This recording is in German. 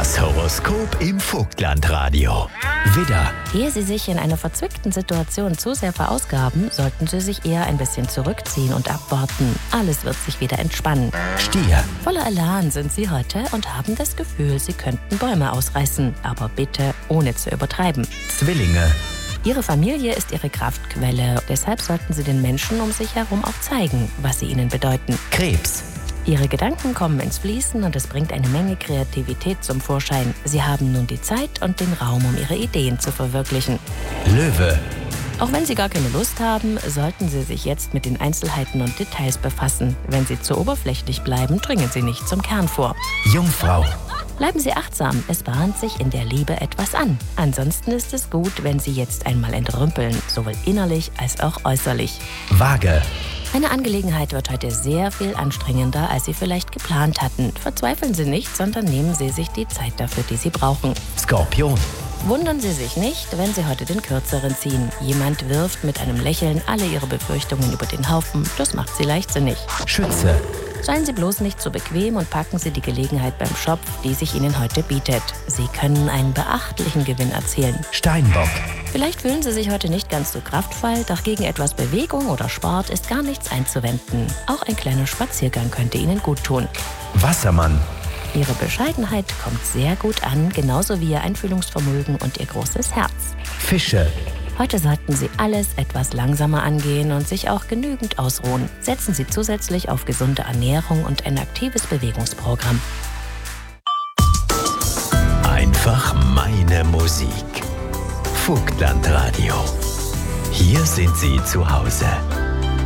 Das Horoskop im Vogtlandradio. Widder, Ehe Sie sich in einer verzwickten Situation zu sehr verausgaben, sollten Sie sich eher ein bisschen zurückziehen und abwarten. Alles wird sich wieder entspannen. Stier, Voller Elan sind Sie heute und haben das Gefühl, Sie könnten Bäume ausreißen. Aber bitte ohne zu übertreiben. Zwillinge, Ihre Familie ist Ihre Kraftquelle. Deshalb sollten Sie den Menschen um sich herum auch zeigen, was sie ihnen bedeuten. Krebs, Ihre Gedanken kommen ins Fließen und es bringt eine Menge Kreativität zum Vorschein. Sie haben nun die Zeit und den Raum, um Ihre Ideen zu verwirklichen. Löwe, Auch wenn Sie gar keine Lust haben, sollten Sie sich jetzt mit den Einzelheiten und Details befassen. Wenn Sie zu oberflächlich bleiben, dringen Sie nicht zum Kern vor. Jungfrau, Bleiben Sie achtsam, es bahnt sich in der Liebe etwas an. Ansonsten ist es gut, wenn Sie jetzt einmal entrümpeln, sowohl innerlich als auch äußerlich. Waage, Eine Angelegenheit wird heute sehr viel anstrengender, als Sie vielleicht geplant hatten. Verzweifeln Sie nicht, sondern nehmen Sie sich die Zeit dafür, die Sie brauchen. Skorpion, Wundern Sie sich nicht, wenn Sie heute den Kürzeren ziehen. Jemand wirft mit einem Lächeln alle Ihre Befürchtungen über den Haufen. Das macht Sie leichtsinnig. Schütze, Seien Sie bloß nicht zu bequem und packen Sie die Gelegenheit beim Schopf, die sich Ihnen heute bietet. Sie können einen beachtlichen Gewinn erzielen. Steinbock, Vielleicht fühlen Sie sich heute nicht ganz so kraftvoll, doch gegen etwas Bewegung oder Sport ist gar nichts einzuwenden. Auch ein kleiner Spaziergang könnte Ihnen gut tun. Wassermann, Ihre Bescheidenheit kommt sehr gut an, genauso wie Ihr Einfühlungsvermögen und Ihr großes Herz. Fische, Heute sollten Sie alles etwas langsamer angehen und sich auch genügend ausruhen. Setzen Sie zusätzlich auf gesunde Ernährung und ein aktives Bewegungsprogramm. einfach meine Musik. Vogtlandradio. Hier sind Sie zu Hause.